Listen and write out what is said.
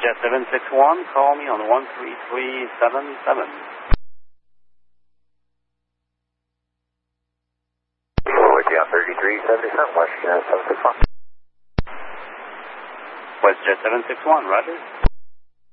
WestJet 761, call me on 13377. WestJet 3377, WestJet 761. WestJet 761, roger.